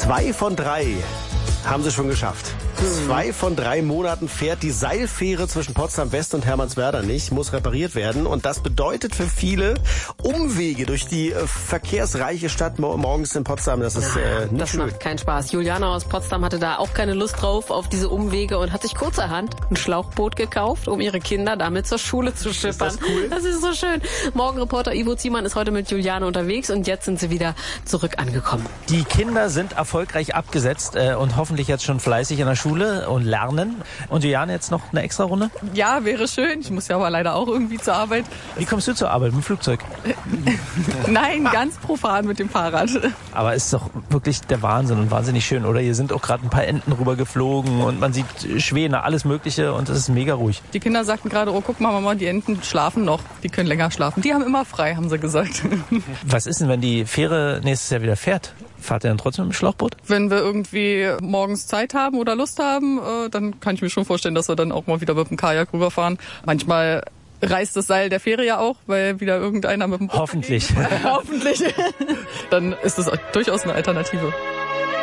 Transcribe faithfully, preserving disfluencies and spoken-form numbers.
Zwei von drei haben sie schon geschafft. Zwei von drei Monaten fährt die Seilfähre zwischen Potsdam West und Hermannswerder nicht, muss repariert werden. Und das bedeutet für viele Umwege durch die äh, verkehrsreiche Stadt morgens in Potsdam. Das ist äh, nicht Das schön. macht keinen Spaß. Juliana aus Potsdam hatte da auch keine Lust drauf auf diese Umwege und hat sich kurzerhand ein Schlauchboot gekauft, um ihre Kinder damit zur Schule zu schippern. Ist das cool? Das ist so schön. Morgenreporter Ivo Ziemann ist heute mit Juliane unterwegs und jetzt sind sie wieder zurück angekommen. Die Kinder sind erfolgreich abgesetzt äh, und hoffentlich jetzt schon fleißig in der Schule und lernen. Und Juliane, jetzt noch eine extra Runde? Ja, wäre schön. Ich muss ja aber leider auch irgendwie zur Arbeit. Wie kommst du zur Arbeit? Mit dem Flugzeug? Nein, ganz profan mit dem Fahrrad. Aber es ist doch wirklich der Wahnsinn und wahnsinnig schön, oder? Hier sind auch gerade ein paar Enten rübergeflogen und man sieht Schwäne, alles Mögliche und es ist mega ruhig. Die Kinder sagten gerade, oh, guck mal, Mama, die Enten schlafen noch. Die können länger schlafen. Die haben immer frei, haben sie gesagt. Was ist denn, wenn die Fähre nächstes Jahr wieder fährt? Fahrt ihr dann trotzdem mit dem Schlauchboot? Wenn wir irgendwie morgens Zeit haben oder Lust haben, dann kann ich mir schon vorstellen, dass wir dann auch mal wieder mit dem Kajak rüberfahren. Manchmal reißt das Seil der Fähre ja auch, weil wieder irgendeiner mit dem Boot Hoffentlich. Hoffentlich. Dann ist das durchaus eine Alternative.